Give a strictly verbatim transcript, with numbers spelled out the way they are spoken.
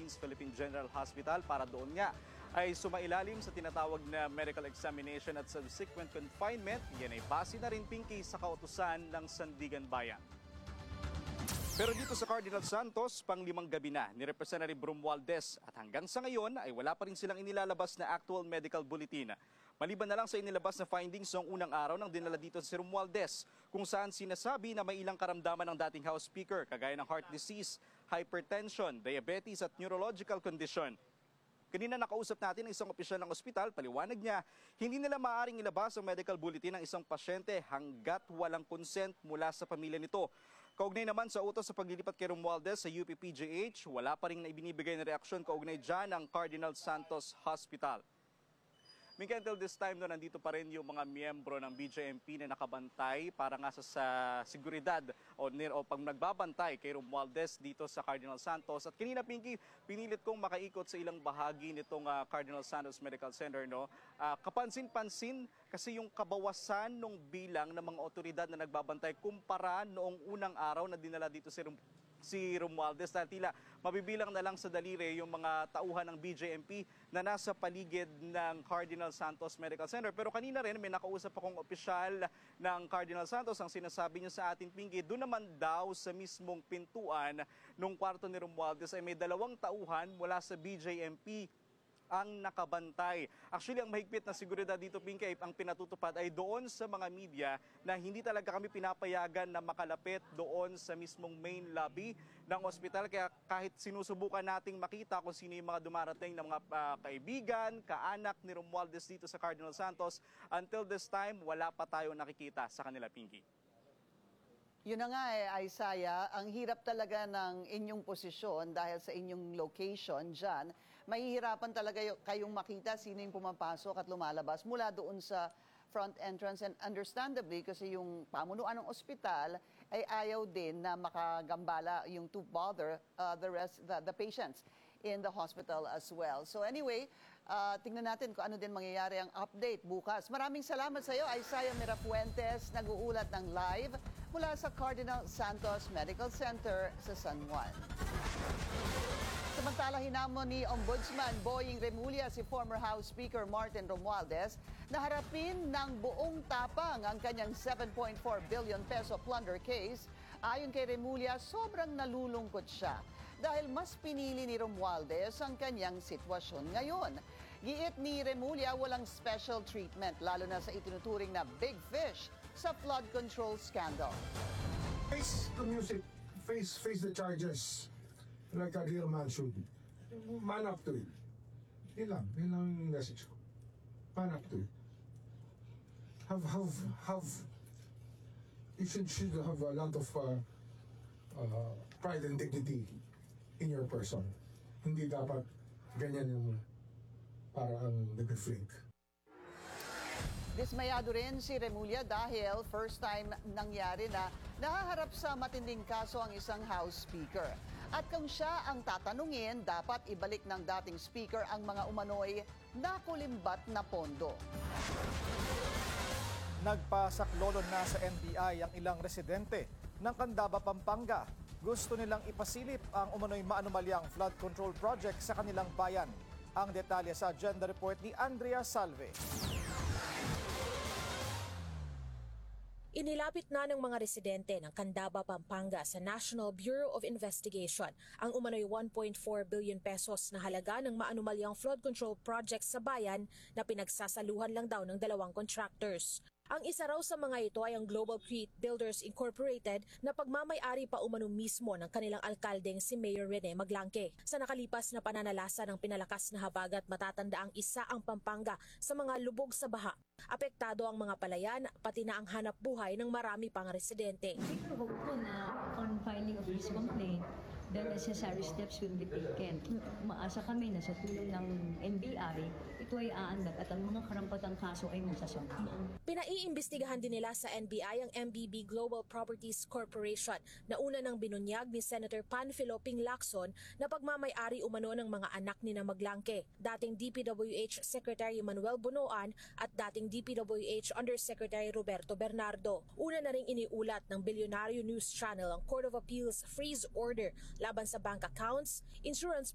Philippines Philippine General Hospital para doon nga ay sumailalim sa tinatawag na medical examination at subsequent confinement. Yan ay base na rin, Pinky, sa kautusan ng Sandigan Bayan. Pero dito sa Cardinal Santos, panglimang gabi na ni Representative Romualdez at hanggang sa ngayon ay wala pa rin silang inilalabas na actual medical bulletin. Maliban na lang sa inilabas na findings noong unang araw ng dinala dito si Romualdez, kung saan sinasabi na may ilang karamdaman ng dating House Speaker kagaya ng heart disease, hypertension, diabetes at neurological condition. Kanina nakausap natin ang isang opisyal ng ospital, paliwanag niya, hindi nila maaaring ilabas ang medical bulletin ng isang pasyente hanggat walang consent mula sa pamilya nito. Kaugnay naman sa utos sa paglilipat kay Romualdez sa U P P G H, wala pa rin na ibinibigay na reaksyon kaugnay dyan ang Cardinal Santos Hospital. Minka, until this time, no, nandito pa rin yung mga miyembro ng B J M P na nakabantay para nga sa, sa seguridad o, o pag nagbabantay kay Romualdez dito sa Cardinal Santos. At kanina, Pinky, pinilit kong makaikot sa ilang bahagi nitong uh, Cardinal Santos Medical Center. No? Uh, kapansin-pansin kasi yung kabawasan ng bilang ng mga otoridad na nagbabantay kumpara noong unang araw na dinala dito si Romualdez. si Romualdez na tila mabibilang na lang sa daliri yung mga tauhan ng B J M P na nasa paligid ng Cardinal Santos Medical Center. Pero kanina rin may nakausap akong opisyal ng Cardinal Santos. Ang sinasabi niya sa ating, Pinky, doon naman daw sa mismong pintuan nung kwarto ni Romualdez ay may dalawang tauhan mula sa B J M P ang nakabantay. Actually, ang mahigpit na seguridad dito, Pinky, ang pinatutupad ay doon sa mga media na hindi talaga kami pinapayagan na makalapit doon sa mismong main lobby ng ospital. Kaya kahit sinusubukan nating makita kung sino yung mga dumarating ng mga uh, kaibigan, kaanak ni Romualdez dito sa Cardinal Santos, until this time, wala pa tayong nakikita sa kanila, Pinky. Yun na nga eh, Isaiah, ang hirap talaga ng inyong posisyon dahil sa inyong location dyan. Mahihirapan talaga kayong makita sino yung pumapasok at lumalabas mula doon sa front entrance. And understandably, kasi yung pamunuan ng ospital ay ayaw din na makagambala yung to bother uh, the rest, the, the patients in the hospital as well. So anyway, uh, tingnan natin kung ano din mangyayari ang update bukas. Maraming salamat sa iyo, Isaiah Mirafuentes, nag-uulat ng live mula sa Cardinal Santos Medical Center sa San Juan. Samantala, hinamon ni Ombudsman Boying Remulla si former House Speaker Martin Romualdez na harapin ng buong tapang ang kanyang seven point four billion peso plunder case. Ayon kay Remulla, sobrang nalulungkot siya dahil mas pinili ni Romualdez ang kanyang sitwasyon ngayon. Giit ni Remulla, walang special treatment lalo na sa itinuturing na big fish sa flood control scandal. Face the music, face face the charges like a real man should. Man up to it. Yun lang, yun lang yung message ko. Man up to it. Have, have, have, you should, should have a lot of uh, uh, pride and dignity in your person. Hindi dapat ganyan yung parang nag-reflect. Dismayado rin si Remulla dahil first time nangyari na nahaharap sa matinding kaso ang isang House Speaker. At kung siya ang tatanungin, dapat ibalik ng dating Speaker ang mga umano'y nakulimbat na pondo. Nagpasaklolo na sa N B I ang ilang residente ng Candaba, Pampanga. Gusto nilang ipasilip ang umano'y maanumalyang flood control project sa kanilang bayan. Ang detalye sa agenda report ni Andrea Salve. Inilapit na ng mga residente ng Candaba, Pampanga sa National Bureau of Investigation ang umano'y one point four billion pesos na halaga ng maanumalyang flood control project sa bayan na pinagsasaluhan lang daw ng dalawang contractors. Ang isa raw sa mga ito ay ang Global Creek Builders Incorporated na pagmamay-ari pa umano mismo ng kanilang alkaldeng si Mayor Rene Maglangke. Sa nakalipas na pananalasa ng pinalakas na habagat, matatanda ang isa ang Pampanga sa mga lubog sa baha. Apektado ang mga palayan, pati na ang hanap buhay ng marami pang residente. Siguro po na on filing of this complaint, the necessary steps will be taken. Umaasa kami na sa tulong ng N B I, ito ay aandat at ang mga karampatang kaso ay masasampa. Pinaiimbestigahan din nila sa N B I ang M B B Global Properties Corporation na una nang binunyag ni Senator Panfilo Ping Lacson na pagmamay-ari umano ng mga anak ni na Maglangke, dating D P W H Secretary Manuel Bunoan at dating D P W H Undersecretary Roberto Bernardo. Una na ring iniulat ng Bilyonaryo News Channel ang Court of Appeals freeze order laban sa bank accounts, insurance